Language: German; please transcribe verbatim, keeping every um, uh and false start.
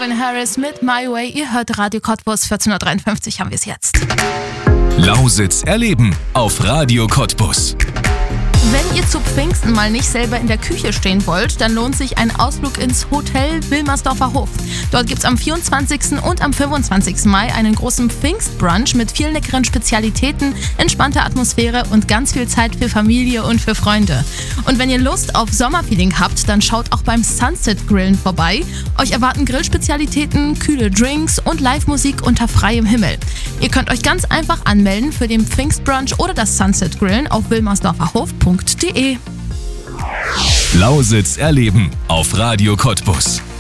Calvin Harris mit My Way. Ihr hört Radio Cottbus, vierzehn Uhr dreiundfünfzig haben wir es jetzt. Lausitz erleben auf Radio Cottbus. Wenn ihr zu Pfingsten mal nicht selber in der Küche stehen wollt, dann lohnt sich ein Ausflug ins Hotel Wilmersdorfer Hof. Dort gibt es am vierundzwanzigsten und am fünfundzwanzigsten Mai einen großen Pfingstbrunch mit vielen leckeren Spezialitäten, entspannter Atmosphäre und ganz viel Zeit für Familie und für Freunde. Und wenn ihr Lust auf Sommerfeeling habt, dann schaut auch beim Sunset Grillen vorbei. Euch erwarten Grillspezialitäten, kühle Drinks und Live-Musik unter freiem Himmel. Ihr könnt euch ganz einfach anmelden für den Pfingstbrunch oder das Sunset Grillen auf wilmersdorferhof punkt de. Lausitz erleben auf Radio Cottbus.